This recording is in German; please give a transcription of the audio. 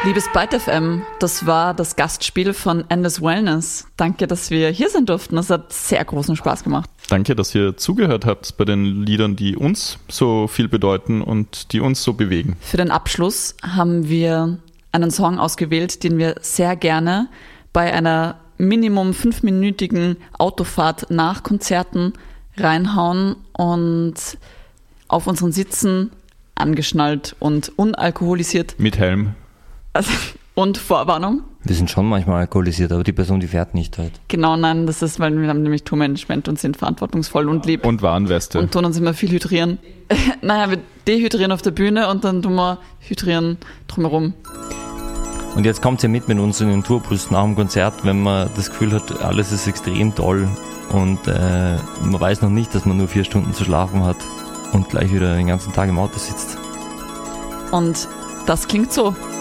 Liebes Byte FM, das war das Gastspiel von Endless Wellness. Danke, dass wir hier sein durften. Das hat sehr großen Spaß gemacht. Danke, dass ihr zugehört habt bei den Liedern, die uns so viel bedeuten und die uns so bewegen. Für den Abschluss haben wir einen Song ausgewählt, den wir sehr gerne bei einer Minimum 5-minütigen Autofahrt nach Konzerten reinhauen und auf unseren Sitzen angeschnallt und unalkoholisiert. Mit Helm. Also, und Vorwarnung. Wir sind schon manchmal alkoholisiert, aber die Person, die fährt nicht halt. Genau, nein, das ist, weil wir haben nämlich Tourmanagement und sind verantwortungsvoll und lieb. Und Warnweste. Und tun uns immer viel hydrieren. Naja, wir dehydrieren auf der Bühne und dann tun wir hydrieren drumherum. Und jetzt kommt ihr mit uns in den Tourbus nach dem Konzert, wenn man das Gefühl hat, alles ist extrem toll und man weiß noch nicht, dass man nur 4 Stunden zu schlafen hat und gleich wieder den ganzen Tag im Auto sitzt. Und das klingt so.